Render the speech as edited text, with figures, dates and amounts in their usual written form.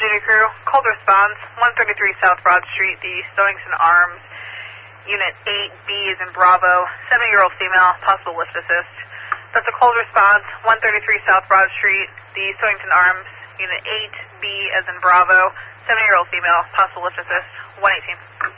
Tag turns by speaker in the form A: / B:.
A: duty crew, called response, 133 South Broad Street, the Stonington Arms, Unit 8B is in Bravo, 7-year-old female, possible lift assist. That's a cold response, 133 South Broad Street, the Stonington Arms, Unit 8B as in Bravo, 7-year-old female, possible lift assist, 118.